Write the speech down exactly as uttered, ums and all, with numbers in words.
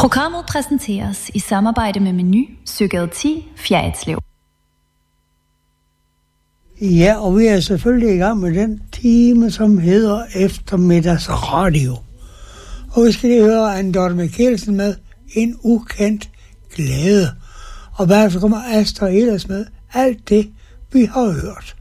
Programmet præsenteres i samarbejde med Meny, Psykiatri, Fjerritslev. Ja, og vi er selvfølgelig i gang med den time, som hedder Eftermiddagsradio. Og vi skal lige høre Anne Dorte Mikkelsen med En ukendt glæde. Og bagefter kommer Astrid ellers med alt det, vi har hørt.